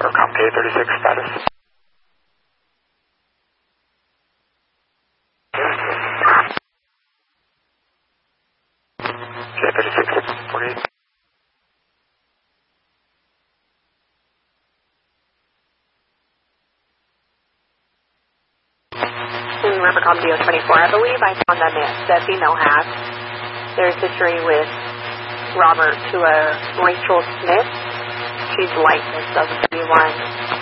Aircom K36 status. K36 48. Rivercom DO24, I believe I found that the female has. There's history with Robert to a Rachel Smith. She's licensed as a W1.